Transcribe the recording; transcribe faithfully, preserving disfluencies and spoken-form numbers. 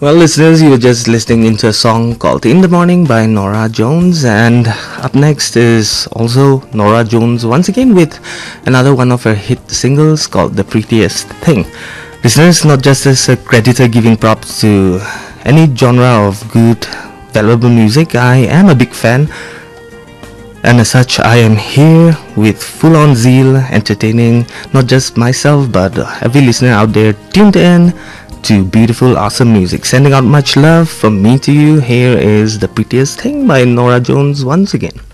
Well, listeners, you were just listening into a song called In the Morning by Norah Jones, and up next is also Norah Jones once again with another one of her hit singles called The Prettiest Thing. Listeners, not just as a creditor giving props to any genre of good, valuable music, I am a big fan, and as such, I am here with full-on zeal, entertaining not just myself but every listener out there tuned in to beautiful, awesome music. Sending out much love from me to you. Here is The Prettiest Thing by Norah Jones once again.